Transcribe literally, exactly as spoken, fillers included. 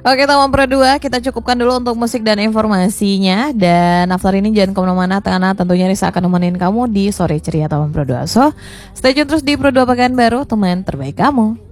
Oke, Taman Pro dua, kita cukupkan dulu untuk musik dan informasinya. Dan after ini jangan kemana-mana, karena tentunya Risa akan nemenin kamu di sore ceria Taman Pro dua. So, stay tune terus di Pro dua Pekanbaru, teman terbaik kamu.